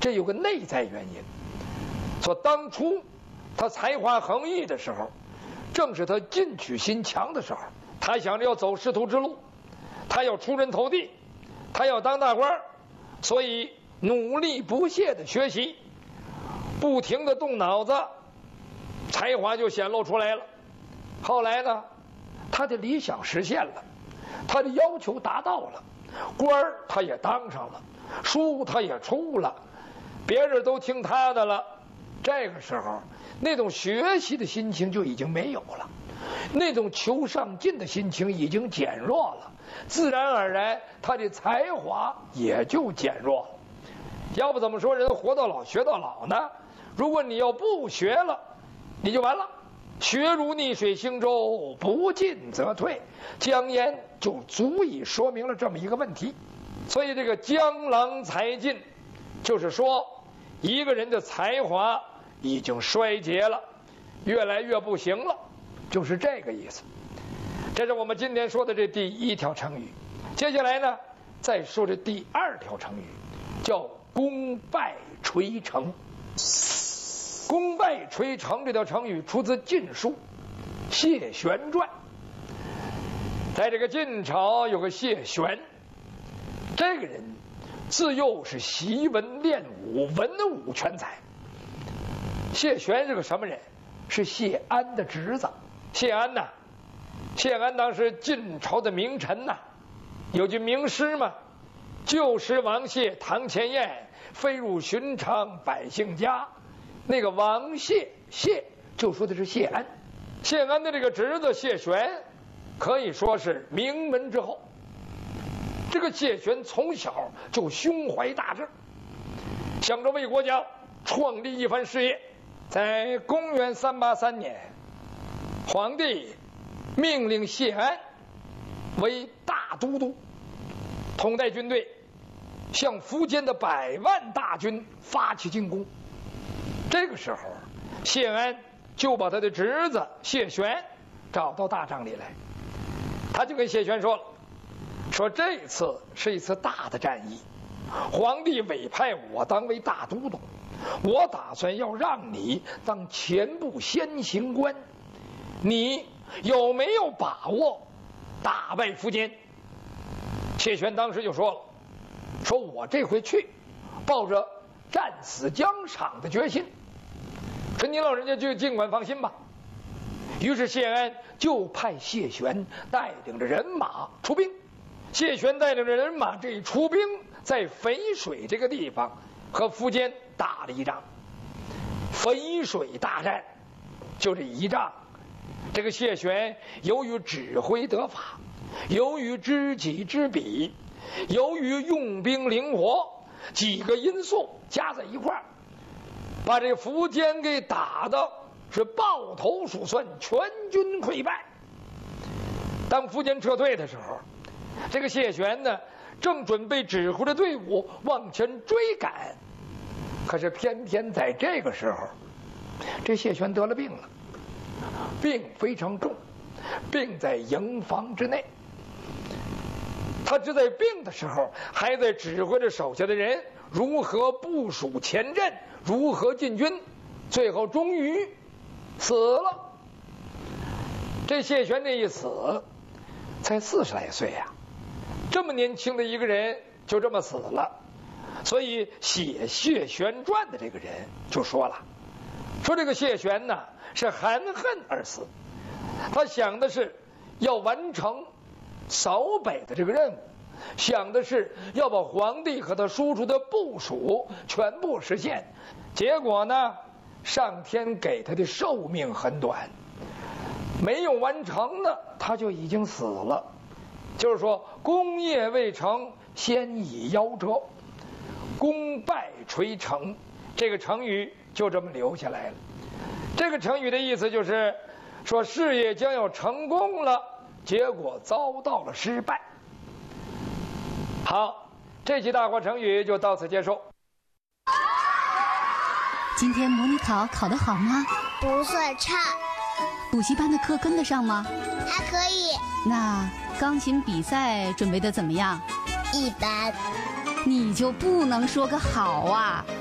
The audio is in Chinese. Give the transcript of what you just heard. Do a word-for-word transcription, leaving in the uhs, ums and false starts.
这有个内在原因。说当初他才华横溢的时候，正是他进取心强的时候，他想着要走仕途之路，他要出人头地，他要当大官，所以努力不懈的学习，不停的动脑子，才华就显露出来了。后来呢，他的理想实现了，他的要求达到了，官儿他也当上了，书他也出了，别人都听他的了。这个时候，那种学习的心情就已经没有了，那种求上进的心情已经减弱了，自然而然他的才华也就减弱了。要不怎么说人活到老学到老呢？如果你要不学了，你就完了。学如逆水行舟，不进则退，江淹就足以说明了这么一个问题。所以这个江郎才尽，就是说一个人的才华已经衰竭了，越来越不行了，就是这个意思。这是我们今天说的这第一条成语。接下来呢，再说这第二条成语，叫功败垂成。功败垂成这条成语出自《晋书·谢玄传》。在这个晋朝有个谢玄，这个人自幼是习文练武，文武全才。谢玄是个什么人？是谢安的侄子。谢安呐，谢安当时晋朝的名臣呐，有句名诗嘛：“旧时王谢堂前燕，飞入寻常百姓家。”那个王谢，谢就说的是谢安。谢安的这个侄子谢玄，可以说是名门之后。这个谢玄从小就胸怀大志，想着为国家创立一番事业。在公元三八三年，皇帝命令谢安为大都督，统带军队向苻坚的百万大军发起进攻。这个时候，谢安就把他的侄子谢玄找到大帐里来，他就跟谢玄说了，说这次是一次大的战役，皇帝委派我当为大都督，我打算要让你当前部先行官，你有没有把握打败苻坚？谢玄当时就说了，说我这回去抱着战死疆场的决心，说您老人家就尽管放心吧。于是谢安就派谢玄带领着人马出兵。谢玄带领着人马这一出兵，在淝水这个地方和苻坚打了一仗。淝水大战就这一仗，这个谢玄由于指挥得法，由于知己知彼，由于用兵灵活，几个因素加在一块儿，把这个苻坚给打的是抱头鼠窜，全军溃败。当苻坚撤退的时候，这个谢玄呢，正准备指挥着队伍往前追赶，可是偏偏在这个时候，这谢玄得了病了，病非常重，病在营房之内。他只在病的时候，还在指挥着手下的人如何部署前阵，如何进军，最后终于死了。这谢玄这一死，才四十来岁呀、啊，这么年轻的一个人就这么死了。所以写《谢玄传》的这个人就说了，说这个谢玄呢是含恨而死，他想的是要完成扫北的这个任务，想的是要把皇帝和他叔叔的部署全部实现，结果呢，上天给他的寿命很短，没有完成呢，他就已经死了。就是说，功业未成，先已夭折，功败垂成，这个成语就这么留下来了。这个成语的意思就是说，事业将要成功了，结果遭到了失败。好，这期大话成语就到此结束。 今天模拟考考得好吗？ 不算差。 补习班的课跟得上吗？ 还可以。 那钢琴比赛准备得怎么样？ 一般。 你就不能说个好啊？